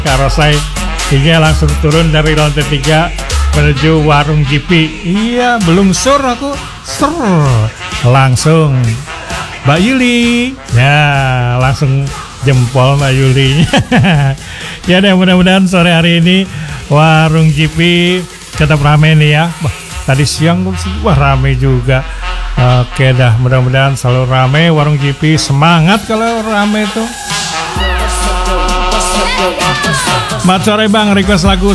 Karosai hingga langsung turun dari lantai 3 menuju warung GP. Iya, belum sur aku. Sur. Langsung Mbak Yuli. Ya, langsung jempol Mbak Yuli. Ya deh, mudah-mudahan sore hari ini warung GP tetap rame nih ya. Wah, tadi siang wah rame juga. Oke dah, mudah-mudahan selalu rame warung GP. Semangat kalau rame tuh. Mat sore Bang, request lagu